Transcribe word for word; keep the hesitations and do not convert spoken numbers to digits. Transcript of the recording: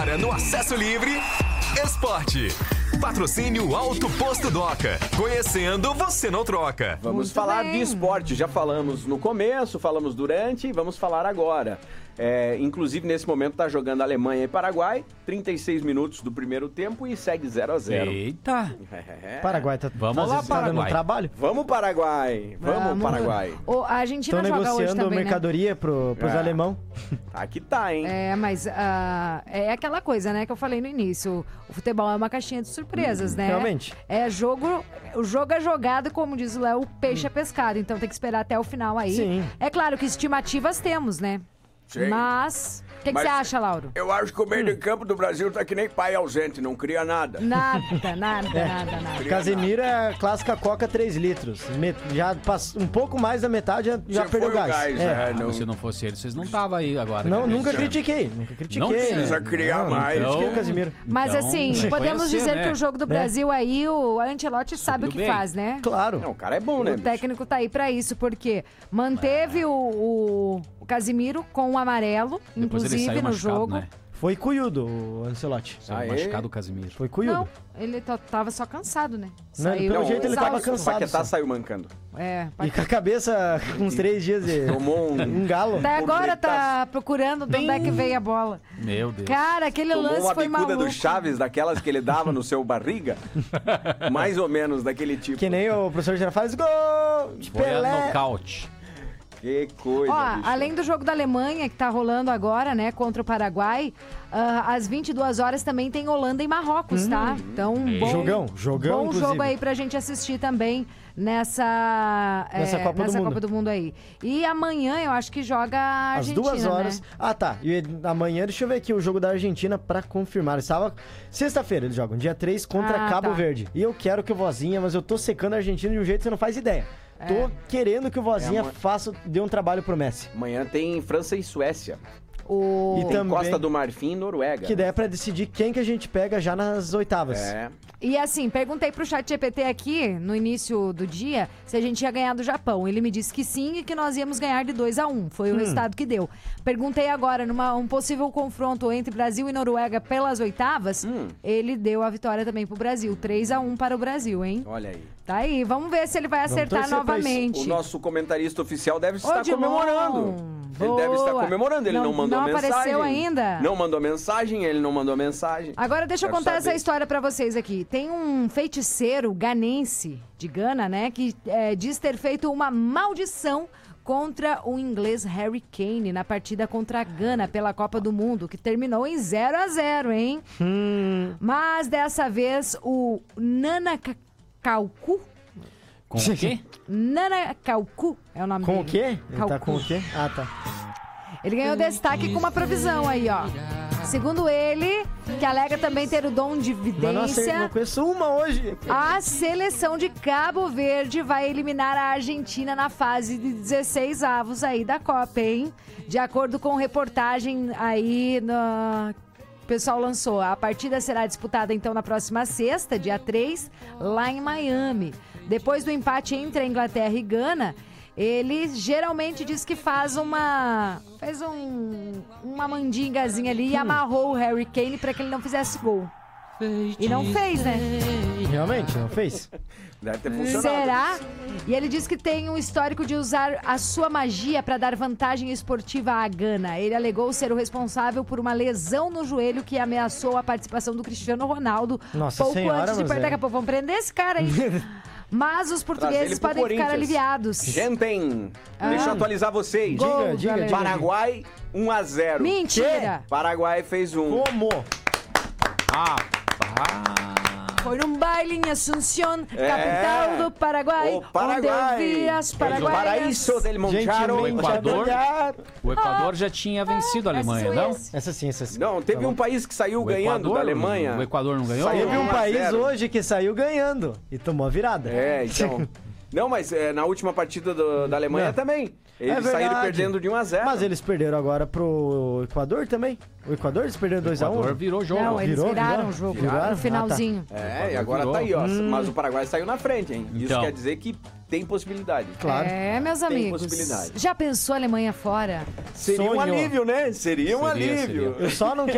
No Acesso Livre, Esporte. Patrocínio Alto Posto Doca. Conhecendo, você não troca. Vamos Muito falar bem. de esporte. Já falamos no começo, falamos durante e vamos falar agora. É, inclusive, nesse momento, tá jogando Alemanha e Paraguai. trinta e seis minutos do primeiro tempo e segue zero a zero. Eita! É. Paraguai tá, Vamos tá, lá, tá Paraguai. dando trabalho? Vamos, Paraguai. Vamos, Vamos. Paraguai. O, a Argentina Estão joga hoje negociando também, mercadoria pro, pros É. alemão. Aqui tá, hein? né? É, mas ah, é aquela coisa, né, que eu falei no início. O futebol é uma caixinha de surpresas, né? Realmente. É jogo, o jogo é jogado, como diz o Léo, o peixe é pescado. Então tem que esperar até o final aí. Sim. É claro que estimativas temos, né? Sim. Mas, o que, que Mas- você acha, Lauro? Eu acho que o meio de campo do Brasil tá que nem pai ausente, não cria nada. Nada, nada, nada, nada. Casemiro é a clássica Coca três litros. Met- Já passou um pouco mais da metade, já, já Se perdeu foi o gás. gás, É. é, não, Se não fosse ele, vocês não estavam aí agora. Não, cara. nunca Isso é. critiquei. Nunca critiquei. Não precisa né? criar Não, mais. Não critiquei Então- o Casemiro. Mas Então, assim, vai podemos conhecer, dizer né? que o jogo do Né? Brasil aí, o Ancelotti sabe o Tudo que bem. faz, né? Claro. não, o cara é bom, né? O bicho? técnico tá aí pra isso, porque manteve o, o, o Casimiro com o amarelo, Depois ele inclusive saiu no machucado, jogo. né? Foi cuiudo o Ancelotti. Saiu Aê. machucado o Casimiro. Foi cuiudo. Não, ele t- tava só cansado, né? Não, pelo Não, jeito ele tava exausto. cansado. O Paquetá só. saiu mancando. É, E com a cabeça com uns três dias de... Tomou um... um galo. até agora tá Borboletaço. procurando de onde é que veio a bola. Meu Deus. Cara, aquele Tomou lance uma foi bicuda maluco. do Chaves, daquelas que ele dava no seu barriga. Mais ou menos daquele tipo. Que nem o professor Girafales. Gol de Foi a Pelé. nocaute. Que coisa, Ó, bicho. além do jogo da Alemanha, que tá rolando agora, né, contra o Paraguai, ah, às vinte e duas horas também tem Holanda e Marrocos, tá? Então, um bom, Jogão, jogão, bom inclusive. jogo aí pra gente assistir também nessa, Nessa é, Copa do nessa Mundo. Copa do Mundo aí. E amanhã eu acho que joga a Às Argentina, duas horas. né? Ah, tá. E amanhã, deixa eu ver aqui o jogo da Argentina pra confirmar. Estava sexta-feira eles jogam, dia três contra Ah, Cabo tá. Verde. E eu quero que o Vozinha, mas eu tô secando a Argentina de um jeito que você não faz ideia. Tô querendo que o Vozinha É uma- faça, dê um trabalho pro Messi. Amanhã tem França e Suécia. O... E Tem também- Costa do Marfim e Noruega. Que daí é pra decidir quem que a gente pega já nas oitavas. É. E assim, perguntei pro chat G P T aqui, no início do dia, se a gente ia ganhar do Japão. Ele me disse que sim e que nós íamos ganhar de dois a um. Foi o resultado que deu. Perguntei agora, numa um possível confronto entre Brasil e Noruega pelas oitavas, Hum. ele deu a vitória também pro Brasil. três a um para o Brasil, hein? Olha aí. Tá aí, vamos ver se ele vai acertar torcer pra isso. novamente. O nosso comentarista oficial deve estar Odilon, comemorando. Ele deve estar boa. comemorando. Ele não, Não- mandou não mensagem. apareceu ainda? Não mandou mensagem, ele não mandou mensagem. Agora deixa eu Quero contar saber. essa história pra vocês aqui. Tem um feiticeiro ganense de Gana, né, que é, diz ter feito uma maldição contra o inglês Harry Kane na partida contra a Gana pela Copa do Mundo, que terminou em zero a zero, hein? Hum, Mas dessa vez o Nanakauku, Com o quê? Nanakauku é o nome com dele. o quê? Ele tá Kauku. com o quê? Ah, tá. Ele ganhou destaque com uma provisão aí, ó. Segundo ele, que alega também ter o dom de Mas não, acertei, vidência, não conheço uma hoje. a seleção de Cabo Verde vai eliminar a Argentina na fase de dezesseis avos aí da Copa, hein? De acordo com reportagem aí no... o pessoal lançou. A partida será disputada então na próxima sexta, dia três, lá em Miami. Depois do empate entre a Inglaterra e Gana, ele geralmente diz que faz uma fez um, uma mandingazinha ali e amarrou o Harry Kane para que ele não fizesse gol. E não fez, né? Realmente, não fez? Deve ter funcionado. Será? E ele diz que tem um histórico de usar a sua magia para dar vantagem esportiva à Gana. Ele alegou ser o responsável por uma lesão no joelho que ameaçou a participação do Cristiano Ronaldo Nossa pouco senhora, antes de mas perder. é. Daqui a pouco vamos prender esse cara aí. Mas os Trazer portugueses ele pro podem ficar Corinthians. aliviados. Gente, deixa eu atualizar vocês. Gol Diga, da diga, Alemanha. diga. Paraguai, um a zero. Mentira! Paraguai fez um. Como? Ah, Foi num baile em Assunción, É. capital do Paraguai, O Paraguai. onde eu vi as O paraguaias. paraíso del Moncharo. o Equador, o Equador já tinha vencido a Ah, Alemanha, essa não? Suécia. Essa sim, essa sim. Não, teve Tá bom. um país que saiu O ganhando Equador, da Alemanha. O Equador não ganhou? Saiu. Teve um um a país zero. hoje que saiu ganhando e tomou a virada. É, então. Não, mas é, na última partida do- da Alemanha Não. também. Eles É verdade. saíram perdendo de um a zero. Mas eles perderam agora pro Equador também. O Equador eles perderam dois a um. Equador virou jogo. Não, eles Virou, viraram virou? o jogo Viraram? no finalzinho. É, e agora virou. tá aí, ó. Hum. Mas o Paraguai saiu na frente, hein? Isso Então. quer dizer que tem possibilidade. Claro. É, meus Tem amigos. possibilidade. Já pensou a Alemanha fora? Seria um Sonho. alívio, né? Seria um Seria, alívio. seria. Eu só não quero